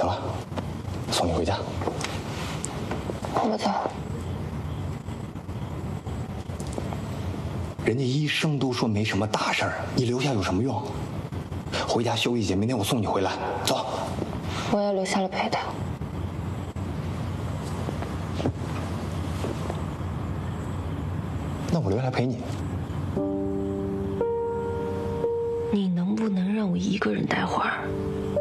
行了，送你回家。 我不走。 人家医生都说没什么大事儿，你留下有什么用？回家休息去，明天我送你回来。走。 我要留下来陪他。 那我留下来陪你。 你能不能让我一个人待会儿？